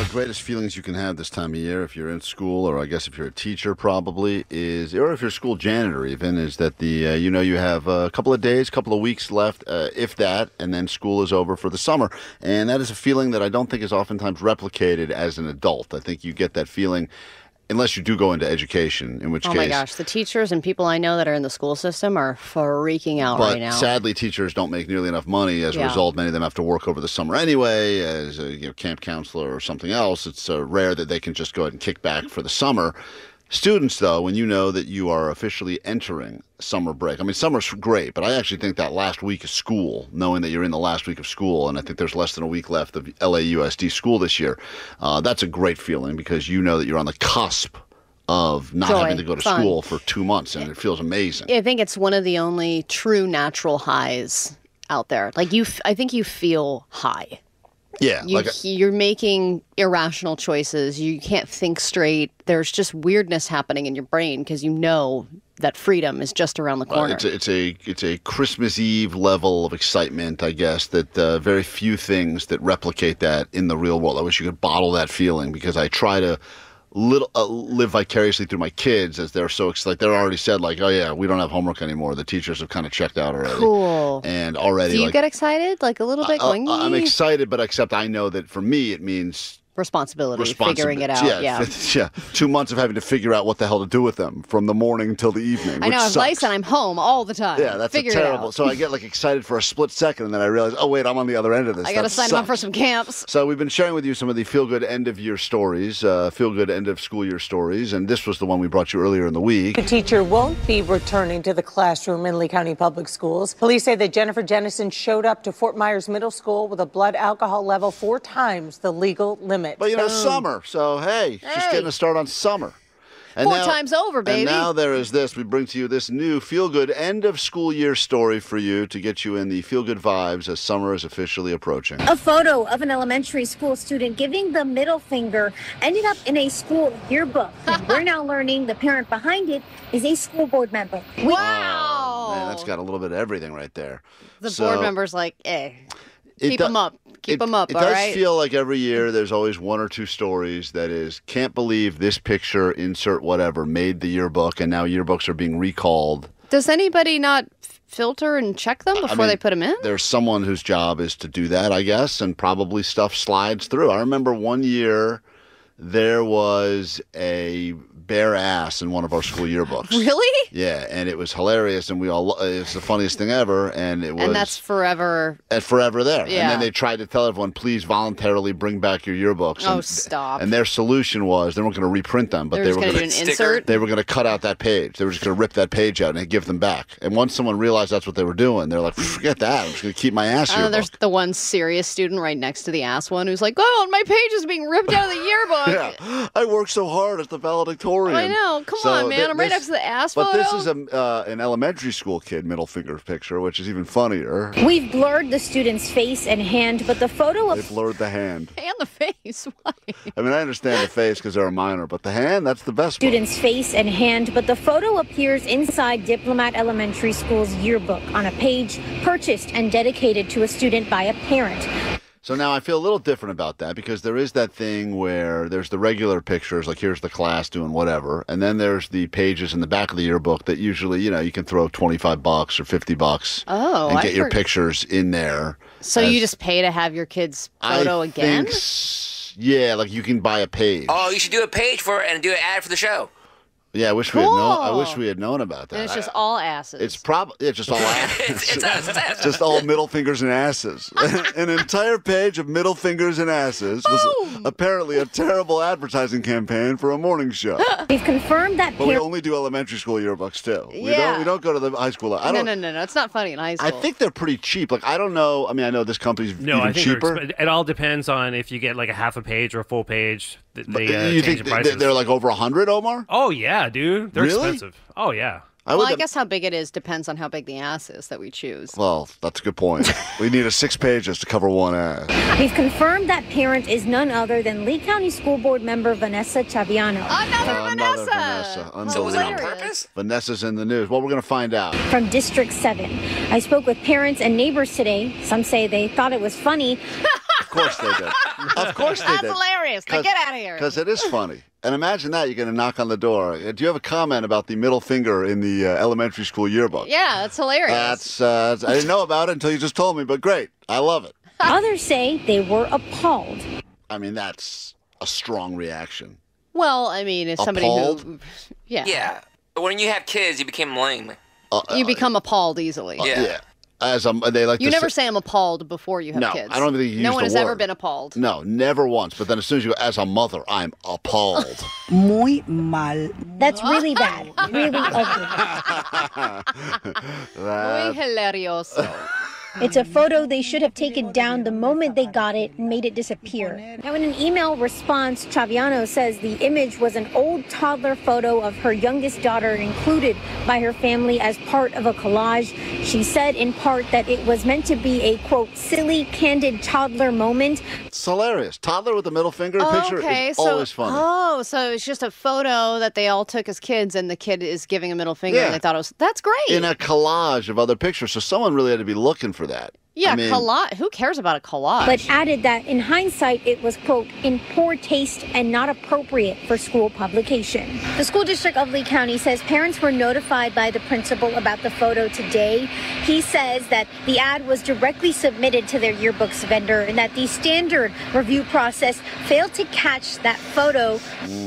the greatest feelings you can have this time of year, if you're in school, or I guess if you're a teacher, probably is, or if you're a school janitor, even, is that you have a couple of days, couple of weeks left, if that, and then school is over for the summer. And that is a feeling that I don't think is oftentimes replicated as an adult. I think you get that feeling unless you do go into education, in which case... Oh my gosh, the teachers and people I know that are in the school system are freaking out right now. But sadly, teachers don't make nearly enough money. As a result, many of them have to work over the summer anyway, as a camp counselor or something else. It's rare that they can just go ahead and kick back for the summer. Students, though, when you know that you are officially entering summer break, I mean, summer's great, but I actually think that last week of school, knowing that you're in the last week of school, and I think there's less than a week left of LAUSD school this year, that's a great feeling because you know that you're on the cusp of not having to go to school for 2 months, and it feels amazing. I think it's one of the only true natural highs out there. Like, I think you feel high. Yeah. You're making irrational choices. You can't think straight. There's just weirdness happening in your brain because you know that freedom is just around the corner. It's a Christmas Eve level of excitement, I guess, that very few things that replicate that in the real world. I wish you could bottle that feeling because I try to live vicariously through my kids as they're so excited. They're already said, like, oh, yeah, we don't have homework anymore. The teachers have kind of checked out already. Cool. And already, do you get excited? Like a little bit going? I'm excited, but except I know that for me it means... Responsibility, figuring it out. Yeah. 2 months of having to figure out what the hell to do with them from the morning till the evening. I know, I'm Lysa, I'm home all the time. Yeah, that's terrible. So I get excited for a split second, and then I realize, oh wait, I'm on the other end of this. I got to sign up for some camps. So we've been sharing with you some of the feel-good end-of-year stories, feel-good end-of-school-year stories, and this was the one we brought you earlier in the week. The teacher won't be returning to the classroom in Lee County Public Schools. Police say that Jennifer Jennison showed up to Fort Myers Middle School with a blood alcohol level 4 times the legal limit. But summer. So, hey, just getting a start on summer. And 4 times over, baby. And now there is this. We bring to you this new feel-good end-of-school-year story for you to get you in the feel-good vibes as summer is officially approaching. A photo of an elementary school student giving the middle finger ended up in a school yearbook. We're now learning the parent behind it is a school board member. Wow. Man, that's got a little bit of everything right there. The board member's like, keep them up. Keep them up, all right? It does feel like every year there's always 1 or 2 stories that is, can't believe this picture, insert whatever, made the yearbook, and now yearbooks are being recalled. Does anybody not filter and check them before they put them in? There's someone whose job is to do that, I guess, and probably stuff slides through. I remember one year there was a bare ass in one of our school yearbooks. Really? Yeah, and it was hilarious, and it's the funniest thing ever, and it was... And that's forever... And forever there. Yeah. And then they tried to tell everyone, please voluntarily bring back your yearbooks. Oh, stop. And their solution was, they weren't going to reprint them, but they were going to do an insert? They were going to cut out that page. They were just going to rip that page out and give them back. And once someone realized that's what they were doing, they're like, forget that, I'm just going to keep my ass yearbook. There's the one serious student right next to the ass one who's like, oh, my page is being ripped out of the yearbook. Yeah, I worked so hard as the valedictorian. I know. Come on, man. I'm right next to the ass But photo. this is an elementary school kid middle finger picture, which is even funnier. We've blurred the student's face and hand, but the photo of... They blurred the hand. And the face. Why? I mean, I understand the face because they're a minor, but the hand, that's the best one. Student's face and hand, but the photo appears inside Diplomat Elementary School's yearbook on a page purchased and dedicated to a student by a parent. So now I feel a little different about that because there is that thing where there's the regular pictures, like here's the class doing whatever, and then there's the pages in the back of the yearbook that usually, you can throw $25 or $50 and get your pictures in there. So you just pay to have your kid's photo again? Yeah, like you can buy a page. Oh, you should do a page for it and do an ad for the show. Yeah, I wish we had known about that. And it's just all asses. It's probably just all asses. it's just all middle fingers and asses. An entire page of middle fingers and asses was apparently a terrible advertising campaign for a morning show. We've confirmed that. But we only do elementary school yearbooks too. Yeah. We don't go to the high school. No. It's not funny in high school. I think they're pretty cheap. Like I don't know. I mean, I know this company's even cheaper. It all depends on if you get like a half a page or a full page. They you change think the prices. they're like over 100, Omar? Oh yeah, dude. They're expensive. Oh yeah. I guess how big it is depends on how big the ass is that we choose. Well, that's a good point. We need 6 pages to cover one ass. We've confirmed that parent is none other than Lee County School Board member Vanessa Chaviano. Another Vanessa. So was it on purpose? Vanessa's in the news. Well, we're going to find out. From District 7. I spoke with parents and neighbors today. Some say they thought it was funny. course they did. Of course they did. That's hilarious. Now get out of here. Because it is funny. And imagine that, you're going to knock on the door. Do you have a comment about the middle finger in the elementary school yearbook? Yeah, that's hilarious. I didn't know about it until you just told me, but great. I love it. Others say they were appalled. I mean, that's a strong reaction. Well, I mean, as somebody who... Yeah. When you have kids, you become lame. You become appalled easily. Yeah. They like You to never say I'm appalled before you have No, kids. I don't think you use No one the has ever word. been appalled. No, never once. But then as soon as you go, as a mother, I'm appalled. Muy mal. That's really bad. Really ugly. Muy hilarioso. It's a photo they should have taken down the moment they got it and made it disappear. Now, in an email response, Chaviano says the image was an old toddler photo of her youngest daughter included by her family as part of a collage. She said in part that it was meant to be a, quote, silly, candid toddler moment. It's hilarious. Toddler with the middle finger picture is always funny. Oh, so it's just a photo that they all took as kids, and the kid is giving a middle finger, Yeah. and they thought it was, that's great. In a collage of other pictures. So someone really had to be looking for that. Yeah, I mean, collage. Who cares about a collage? But added that in hindsight, it was, quote, in poor taste and not appropriate for school publication. The school district of Lee County says parents were notified by the principal about the photo today. He says that the ad was directly submitted to their yearbooks vendor and that the standard review process failed to catch that photo.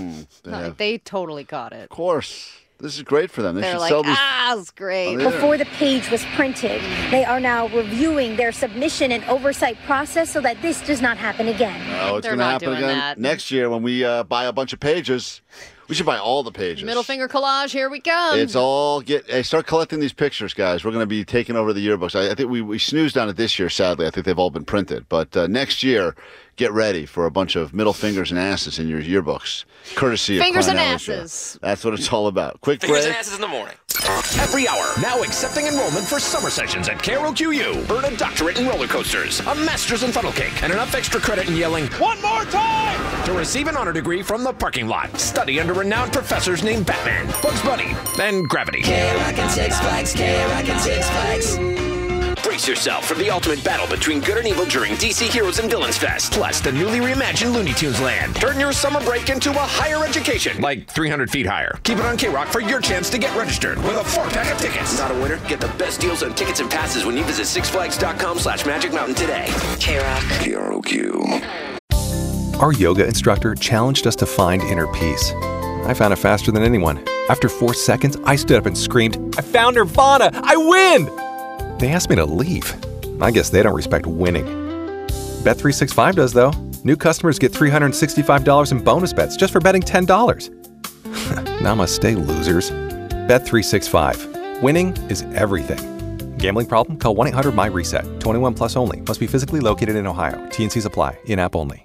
They totally got it. Of course. This is great for them. They They're should like, sell these. it's great. Oh, yeah. Before the page was printed, they are now reviewing their submission and oversight process so that this does not happen again. Oh, it's They're going to not happen doing again that. next year when we buy a bunch of pages. We should buy all the pages. Middle finger collage, here we come. It's all start collecting these pictures, guys. We're going to be taking over the yearbooks. I think we snoozed on it this year, sadly. I think they've all been printed. But next year, get ready for a bunch of middle fingers and asses in your yearbooks, courtesy Fingers of and Cornell Show. asses. That's what it's all about. Quick Fingers break. and asses in the morning. Every hour, now accepting enrollment for summer sessions at KROQU. Earn a doctorate in roller coasters, a master's in funnel cake, and enough extra credit in yelling, "One more time!" to receive an honor degree from the parking lot. Study under renowned professors named Batman, Bugs Bunny, and Gravity. K-Rock and Six Flags, K-Rock and Six Flags. Brace yourself for the ultimate battle between good and evil during DC Heroes and Villains Fest, plus the newly reimagined Looney Tunes Land. Turn your summer break into a higher education, like 300 feet higher. Keep it on K-Rock for your chance to get registered with a 4-pack of tickets. Not a winner? Get the best deals on tickets and passes when you visit sixflags.com/Magic Mountain today. K-Rock. KROQ. Our yoga instructor challenged us to find inner peace. I found it faster than anyone. After 4 seconds, I stood up and screamed, "I found Nirvana! I win!" They asked me to leave. I guess they don't respect winning. Bet365 does, though. New customers get $365 in bonus bets just for betting $10. Namaste, losers. Bet365. Winning is everything. Gambling problem? Call 1-800-MY-RESET. 21 plus only. Must be physically located in Ohio. T&Cs apply. In-app only.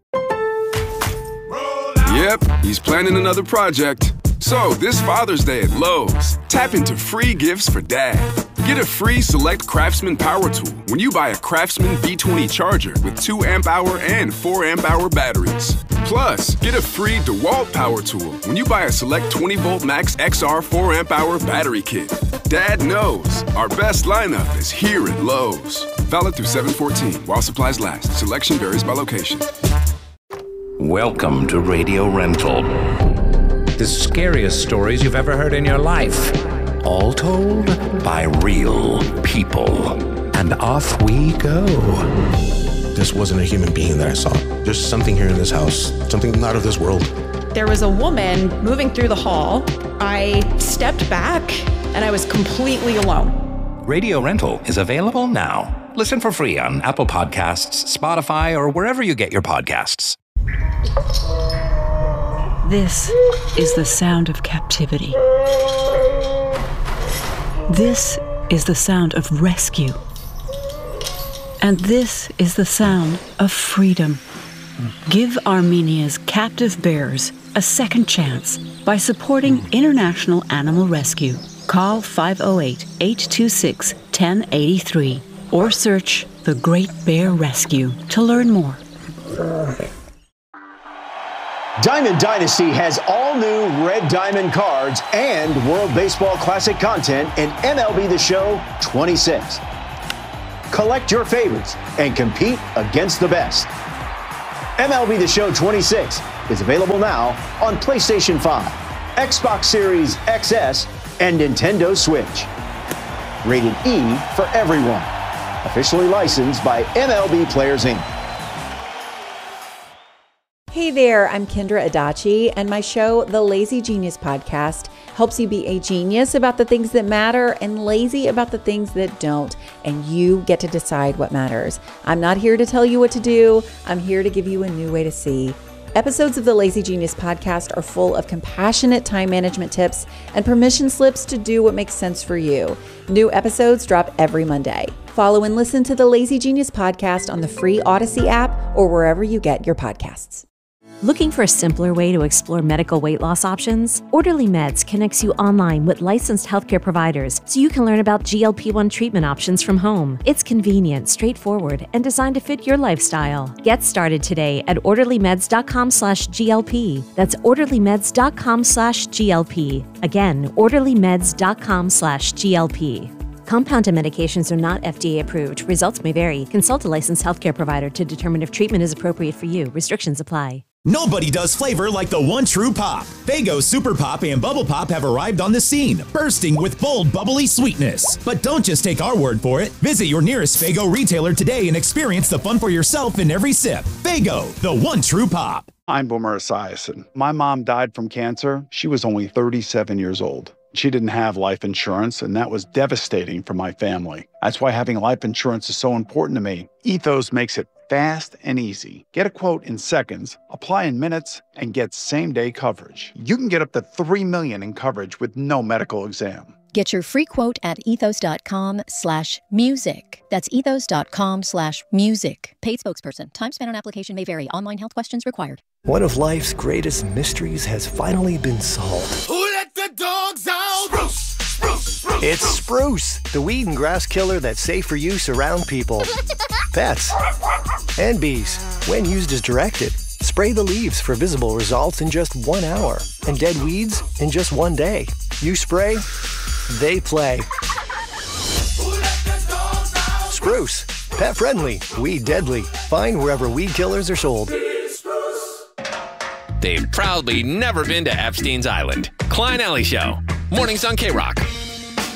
Yep, he's planning another project. So, this Father's Day at Lowe's, tap into free gifts for Dad. Get a free Select Craftsman power tool when you buy a Craftsman B20 charger with 2 amp-hour and 4 amp-hour batteries. Plus, get a free DeWalt power tool when you buy a Select 20-volt Max XR 4 amp-hour battery kit. Dad knows our best lineup is here at Lowe's. Valid through 7/14 while supplies last. Selection varies by location. Welcome to Radio Rental. The scariest stories you've ever heard in your life. All told by real people. And off we go. This wasn't a human being that I saw. There's something here in this house, something not of this world. There was a woman moving through the hall. I stepped back and I was completely alone. Radio Rental is available now. Listen for free on Apple Podcasts, Spotify, or wherever you get your podcasts. This is the sound of captivity. This is the sound of rescue. And this is the sound of freedom. Give Armenia's captive bears a second chance by supporting International Animal Rescue. Call 508-826-1083 or search The Great Bear Rescue to learn more. Diamond Dynasty has all new Red Diamond cards and World Baseball Classic content in MLB The Show 26. Collect your favorites and compete against the best. MLB The Show 26 is available now on PlayStation 5, Xbox Series XS, and Nintendo Switch. Rated E for everyone. Officially licensed by MLB Players Inc. Hey there, I'm Kendra Adachi, and my show, The Lazy Genius Podcast, helps you be a genius about the things that matter and lazy about the things that don't, and you get to decide what matters. I'm not here to tell you what to do. I'm here to give you a new way to see. Episodes of the Lazy Genius Podcast are full of compassionate time management tips and permission slips to do what makes sense for you. New episodes drop every Monday. Follow and listen to the Lazy Genius Podcast on the free Odyssey app or wherever you get your podcasts. Looking for a simpler way to explore medical weight loss options? Orderly Meds connects you online with licensed healthcare providers so you can learn about GLP-1 treatment options from home. It's convenient, straightforward, and designed to fit your lifestyle. Get started today at orderlymeds.com/GLP. That's orderlymeds.com/GLP. Again, orderlymeds.com/GLP. Compounded medications are not FDA approved. Results may vary. Consult a licensed healthcare provider to determine if treatment is appropriate for you. Restrictions apply. Nobody does flavor like the one true pop. Faygo Super Pop and Bubble Pop have arrived on the scene, bursting with bold, bubbly sweetness. But don't just take our word for it. Visit your nearest Faygo retailer today and experience the fun for yourself in every sip. Faygo, the one true pop. I'm Boomer Esiason. My mom died from cancer. She was only 37 years old. She didn't have life insurance, and that was devastating for my family. That's why having life insurance is so important to me. Ethos makes it fast and easy. Get a quote in seconds, apply in minutes, and get same-day coverage. You can get up to $3 million in coverage with no medical exam. Get your free quote at ethos.com/music. That's ethos.com/music. Paid spokesperson. Time spent on application may vary. Online health questions required. One of life's greatest mysteries has finally been solved. Who let the dogs out? Spruce, spruce, spruce. It's Spruce, the weed and grass killer that's safe for use around people, pets, and bees. When used as directed, spray the leaves for visible results in just 1 hour and dead weeds in just 1 day. You spray, they play. Spruce, pet friendly, weed deadly. Find wherever weed killers are sold. They've proudly never been to Epstein's Island. Klein Alley Show. Mornings on K-Rock.